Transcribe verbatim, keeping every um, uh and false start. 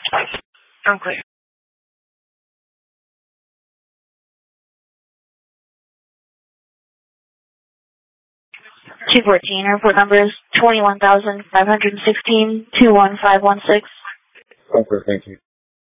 I'm clear. two fourteen, airport number is twenty-one thousand five hundred sixteen, two one five one six. Okay, thank you.